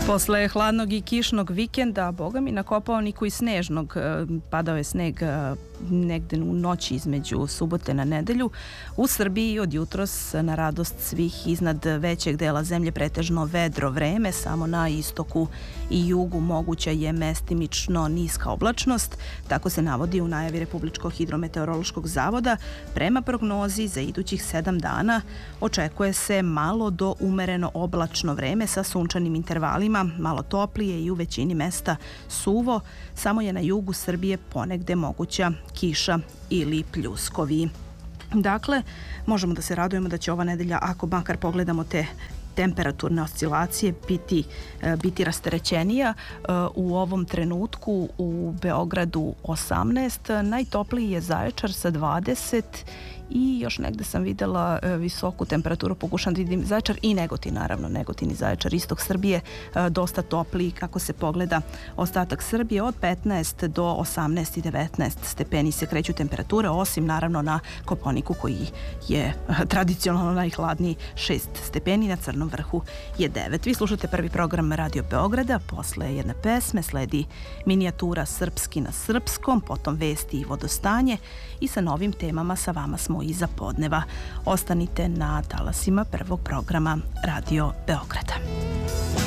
Posle hladnog i kišnog vikenda, boga mi na Kopaoniku i snežnog, padao je sneg negde u noći između subote na nedelju. U Srbiji od jutros, na radost svih, iznad većeg dela zemlje pretežno vedro vreme, samo na istoku i jugu moguća je mestimično niska oblačnost. Tako se navodi u najavi Republičkog hidrometeorološkog zavoda. Prema prognozi za idućih 7 dana očekuje se malo do umereno oblačno vreme sa sunčanim intervalima, malo toplije i u većini mesta suvo, samo je na jugu Srbije ponegde moguća kiša ili pljuskovi. Dakle, možemo da se radujemo da će ova nedelja, ako makar pogledamo te temperaturne oscilacije, biti rasterećenija. U ovom trenutku u Beogradu 18, najtopliji je Zaječar sa 20 i još negde sam videla visoku temperaturu, pokušam da vidim Zaječar i Negotin, naravno Negotin i Zaječar, istok Srbije, dosta topliji kako se pogleda ostatak Srbije. Od 15 do 18 i 19 stepeni se kreću temperature, osim naravno na Kopaoniku koji je tradicionalno najhladniji, 6 stepeni, na Crnom vrhu je 9. Vi slušate prvi program Radio Beograda, posle jedne pesme sledi minijatura Srpski na srpskom, potom vesti i vodostanje i sa novim temama sa vama smo iza podneva. Ostanite na talasima prvog programa Radio Beograda.